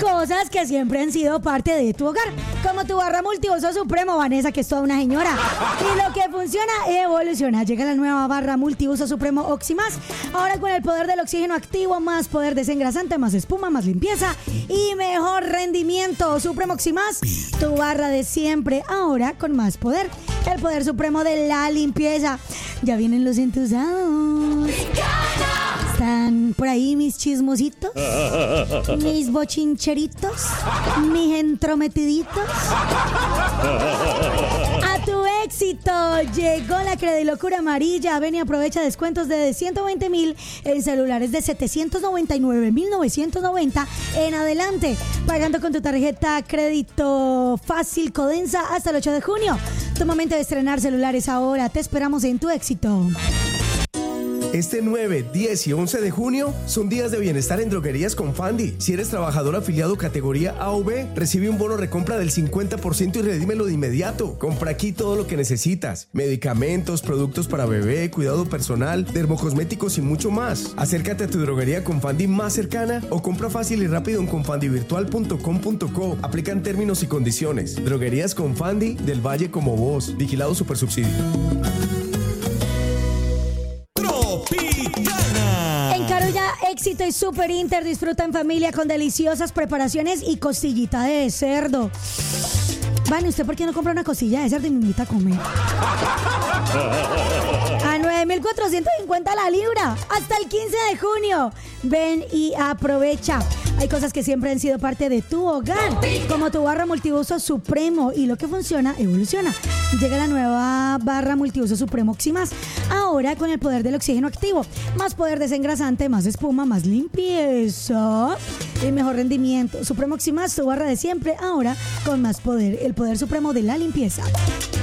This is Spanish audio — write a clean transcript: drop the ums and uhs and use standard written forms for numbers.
cosas que siempre han sido parte de tu hogar, como tu barra multiuso supremo, Vanessa, que es toda una señora. Y lo que funciona evoluciona. Llega la nueva barra multiuso supremo Oxymás, ahora con el poder del oxígeno activo, más poder desengrasante, más espuma, más limpieza y mejor rendimiento. Supremo Oxymás, tu barra de siempre, ahora con más poder. El poder supremo de la limpieza. Ya vienen los entusiasmados. ¿Están por ahí mis chismositos? ¿Mis bochincheritos? ¿Mis entrometiditos? A tu éxito llegó la Credilocura amarilla. Ven y aprovecha descuentos de 120,000 en celulares de 799,990 en adelante, pagando con tu tarjeta Crédito Fácil Codensa hasta el 8 de junio. Tu momento de estrenar celulares ahora. Te esperamos en tu éxito. Este 9, 10 y 11 de junio son días de bienestar en Droguerías Confandi. Si eres trabajador afiliado categoría A o B, recibe un bono recompra del 50% y redímelo de inmediato. Compra aquí todo lo que necesitas: medicamentos, productos para bebé, cuidado personal, dermocosméticos y mucho más. Acércate a tu droguería Confandi más cercana o compra fácil y rápido en confandivirtual.com.co. Aplican términos y condiciones. Droguerías Confandi, del Valle como vos. Vigilado Supersubsidio. En Carulla, Éxito y Super Inter disfruta en familia con deliciosas preparaciones y costillita de cerdo. Vale, ¿usted por qué no compra una costilla de cerdo y me invita a comer? A 9,450 la libra hasta el 15 de junio. Ven y aprovecha. Hay cosas que siempre han sido parte de tu hogar, como tu barra multiuso supremo, y lo que funciona evoluciona. Llega la nueva barra multiuso supremo Oxymás, ahora con el poder del oxígeno activo, más poder desengrasante, más espuma, más limpieza y mejor rendimiento. Supremo Oxymás, tu barra de siempre, ahora con más poder, el poder supremo de la limpieza.